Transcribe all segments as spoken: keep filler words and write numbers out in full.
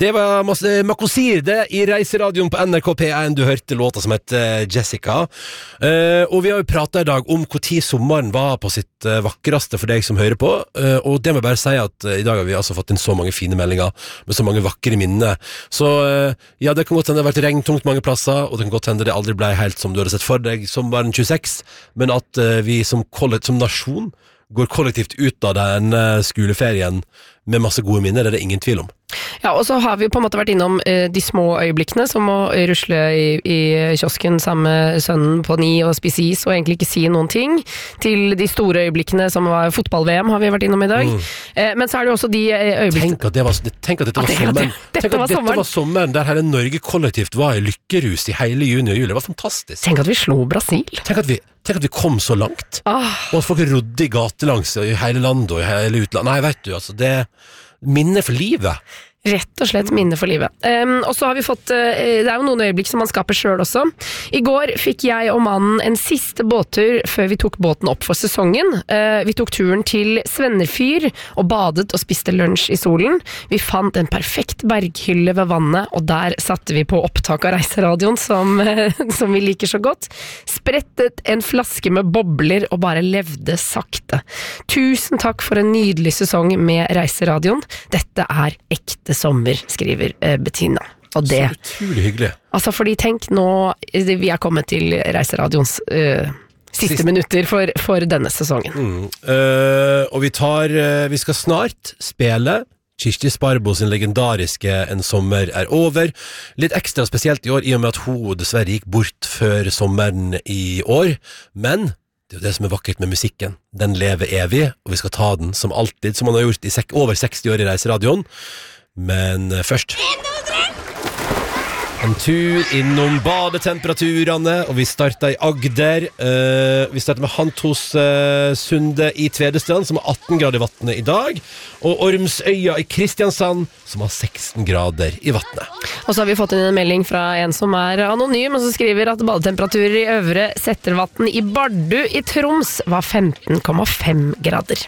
Det var masse Makosir det i Reiseradioen på N R K P én. Du hørte låta som heter Jessica. uh, Og vi har jo pratet i dag om hvor tid sommeren var på sitt uh, vakreste for deg som hører på. uh, Og det må jeg bare si at uh, i dag har vi altså fått inn så mange fine meldinger med så mange vakre minner. Så uh, ja, det kan godt hende det har vært regntungt mange plasser, og det kan godt hende det aldri ble helt som du hadde sett for deg sommeren tjueseks, men at uh, vi som, som nasjon går kollektivt ut av den uh, skoleferien med masse gode minner, det er det ingen tvil om. Ja, og så har vi på en måte vært innom eh, de små øyeblikkene, som å rusle i, i kiosken sammen med sønnen på ni og spise is, og egentlig ikke si noen ting, til de store øyeblikkene som var fotball-V M, har vi vært innom i dag. Mm. Eh, men så er det jo også de øyeblikkene... Tenk at, det var, tenk at dette var sommeren. Dette, dette, tenk at var dette sommeren. var sommeren, der hele Norge kollektivt var i lykkerus i hele juni og juli. Det var fantastisk. Tenk at vi slo Brasil. Tenk at vi, tenk at vi kom så langt. Ah. Og at folk rodde i gatelangs i hele landet og i hele utlandet. Nei, vet du, altså, det minner for livet. Rett og slett minne for livet. Um, og så har vi fått, uh, det er jo noen øyeblikk som man skaper selv også. I går fikk jeg og mannen en siste båttur før vi tok båten opp for sesongen. Uh, vi tok turen til Svennerfyr og badet og spiste lunsj i solen. Vi fant en perfekt berghylle ved vannet, og der satte vi på opptak av Reiseradioen, som, uh, som vi liker så godt. Sprettet en flaske med bobler og bare levde sakte. Tusen takk for en nydelig sesong med Reiseradioen. Dette er ekte sommer, skriver uh, Bettina. Og det, så utrolig hyggelig. Altså, fordi tenk nå, vi er kommet til Reiseradions uh, siste Sist. minutter for, for denne sesongen. Mm. Uh, og vi tar, uh, vi skal snart spille Kirsti Sparbo sin legendariske En sommer er over. Litt ekstra spesielt i år, i og med at hun dessverre gikk bort før sommeren i år. Men det er jo det som er vakkert med musikken. Den lever evig, og vi skal ta den som alltid, som man har gjort i sek- over seksti år i Reiseradioen. Men først en tur innom badetemperaturene, og vi starter i Agder. Uh, vi starter med Hantos uh, Sunde i Tvedestrand, som har atten grader i vattnet i dag, og Ormsøya i Kristiansand, som har seksten grader i vattnet. Og så har vi fått inn en melding fra en som er anonym, og som skriver at badetemperaturer i Øvre Settervatn i Bardu i Troms var femten komma fem grader.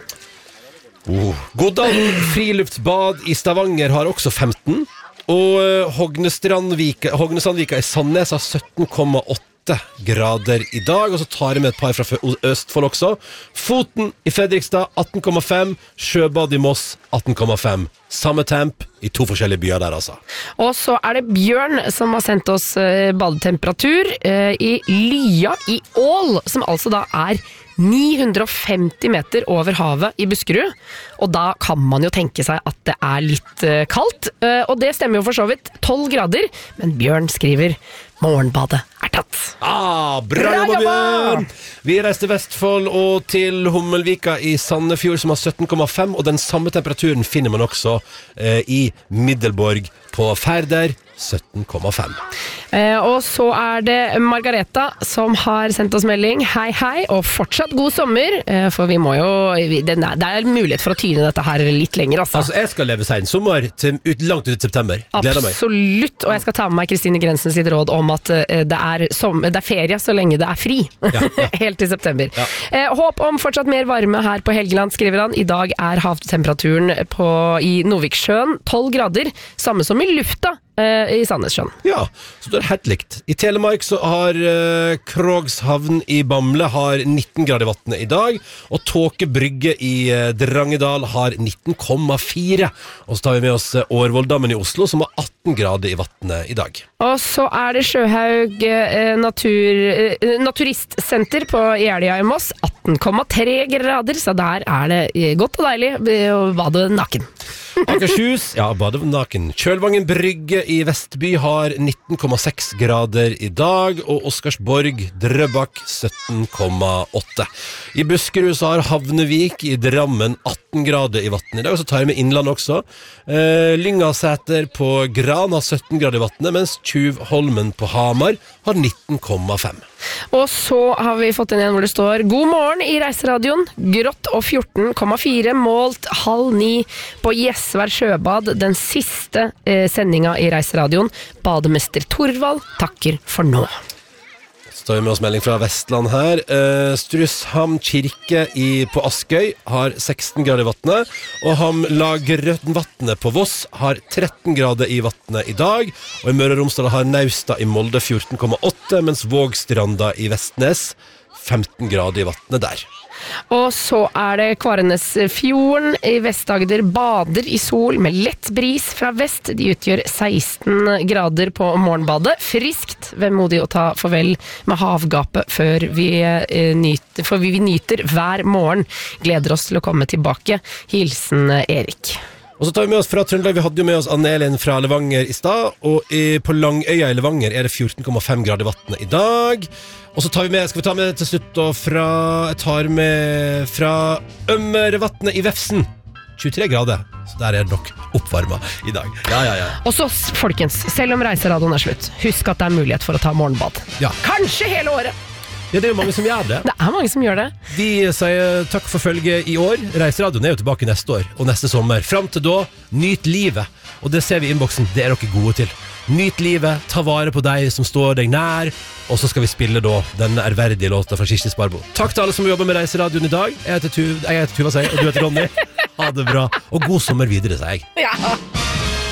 Oh. Goddan friluftsbad i Stavanger har også femten, og Hognesandvika, Hognesandvika i Sandnes har sytten komma åtte grader i dag. Og så tar jeg med et par fra Østfold også. Foten i Fredrikstad atten komma fem, Sjøbad i Moss atten komma fem. Samme temp i to forskjellige byer der, altså. Og så er det Bjørn som har sendt oss badetemperatur i Lya i Ål, som altså da er ni hundre og femti meter over havet i Buskerud, og da kan man jo tenke seg at det er litt uh, kaldt, uh, og det stemmer jo for så vidt, tolv grader, men Bjørn skriver morgenbadet er tatt. Ah, bra jobba, Bjørn! Vi reiste Vestfold og til Hummelvika i Sandefjord, som har sytten komma fem, og den samme temperaturen finner man også uh, i Middelborg på Færder, sytten komma fem. Eh, og så er det Margareta som har sendt oss melding. Hei, hei, og fortsatt god sommer, eh, for vi må jo, vi, det, er, det er mulighet for å tyne dette her litt lenger, altså. Altså, jeg skal leve seg en sommer til, ut, langt ut i september. Gleder meg. Absolutt, og jeg skal ta med meg Kristine Grensen sitt råd om at eh, det, er som, det er ferie så lenge det er fri. Ja, ja. Helt til september. Ja. Eh, håp om fortsatt mer varme her på Helgeland, skriver han. I dag er havtemperaturen på, i Noviksjøen tolv grader, samme som i lufta i Sandnessjøen. Ja, så det er helt likt. I Telemark så har uh, Krogshavn i Bamble har nitten grader i vattnet i dag, og Tåke Brygge i uh, Drangedal har nitten komma fire. Og så tar vi med oss uh, Årvolddammen i Oslo, som har atten grader i vattnet i dag. Og så er det Sjøhaug uh, natur, uh, Naturistsenter på Jeløya i Moss, atten komma tre grader, så der er det uh, godt og deilig å bade naken. Akershus, ja, bade naken. Kjølvangen Brygge i Vestby har nitten komma seks grader i dag, og Oscarsborg Drøbak sytten komma åtte. I Buskerud så har Havnevik i Drammen atten grader i vattnet i dag, og så tar jeg med Innland også. Eh, Lyngasæter på Gran har sytten grader i vattnet, mens Tjuvholmen på Hamar har nitten komma fem. Og så har vi fått inn en hvor det står God morgen i Reiseradioen, grått og fjorten komma fire, målt halv ni på Gjesvær Sjøbad, den siste eh, sendinga i Reiseradioen. Bademester Torvald takker for nå. Så tar vi med oss melding fra Vestland her. Uh, Strusham kirke i, på Askøy har seksten grader i vattnet, og Hamlagrønvatnet på Voss har tretten grader i vattnet i dag, og i Møre og Romsdal har Nausta i Molde fjorten komma åtte, mens Vågstranda i Vestnes femten grader i vattnet der. Og så er det Kvarenesfjorden i Vest-Agder bader i sol med lett bris fra vest. De utgjør seksten grader på morgenbadet. Friskt, vemodig å ta farvel med havgapet før vi eh, nyter, for vi nyter hver morgen. Gleder oss til å komme tilbake. Hilsen Erik. Og så tar vi med oss fra Trøndelag. Vi hadde jo med oss Anne-Elin fra Levanger i stad, og i, på Langøya i Levanger er det fjorten komma fem grader i vattnet i dag. Og så tar vi med, skal vi ta med til slutt da fra, jeg tar med fra Ømmervatnet i Vefsn. tjuetre grader, så der er det nok oppvarmet i dag. Ja, ja, ja. Og så, folkens, selv om reiseradioen er slutt, husk at det er mulighet for å ta morgenbad. Ja. Kanskje hele året! Ja, det er jo mange som gjør det. Det er mange som gjør det. Vi sier takk for følget i år. Reiseradioen er jo tilbake neste år og neste sommer. Fram til da, nyt livet. Og det ser vi i innboksen, det er dere gode til. Nyt livet, ta vare på deg som står deg nær, og så skal vi spille da denne ærverdige låta fra Kirsti Sparbo. Takk til alle som jobber med Reiseradioen i dag. Jeg heter, tu- jeg heter Tuva Sei, og du heter Ronny. Ha det bra, og god sommer videre, sier jeg. Ja.